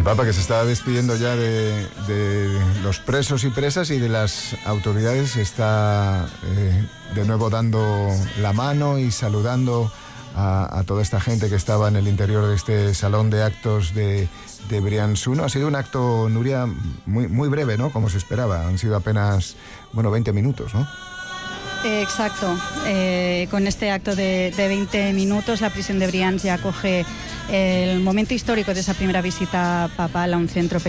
El Papa, que se está despidiendo ya de los presos y presas y de las autoridades, está de nuevo dando la mano y saludando a toda esta gente que estaba en el interior de este salón de actos de Briançon. Ha sido un acto, Nuria, muy breve, ¿no? Como se esperaba. Han sido apenas, 20 minutos, ¿no? Exacto. Con este acto de 20 minutos, la prisión de Brians ya acoge el momento histórico de esa primera visita papal a un centro